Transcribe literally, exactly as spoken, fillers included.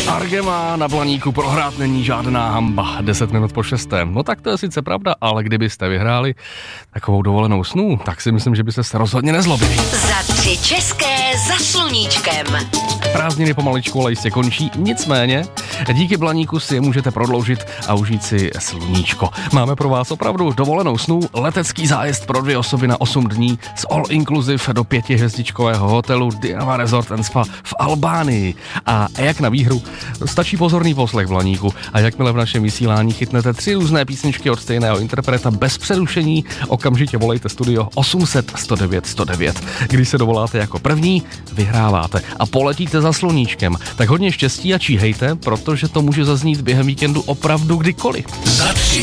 Argema na Blaníku, prohrát není žádná hamba. Deset minut po šesté. No tak to je sice pravda, ale kdybyste vyhráli takovou dovolenou snů, tak si myslím, že byste se rozhodně nezlobili. Za tři české za sluníčkem. Prázdniny pomaličku, ale jistě končí, nicméně díky Blaníku si je můžete prodloužit a užít si sluníčko. Máme pro vás opravdu dovolenou snů, letecký zájezd pro dvě osoby na osm dní z all inclusive do pětihvězdičkového hotelu Diava Resort and Spa v Albánii. A jak na výhru, stačí pozorný poslech Blaníku a jakmile v našem vysílání chytnete tři různé písničky od stejného interpreta bez přerušení, okamžitě volejte studio osm set sto devět sto devět. Když se dovoláte jako první, vyhráváte a poletíte za sluníčkem. Tak hodně štěstí a číhejte, protože to může zaznít během víkendu opravdu kdykoliv. Za tři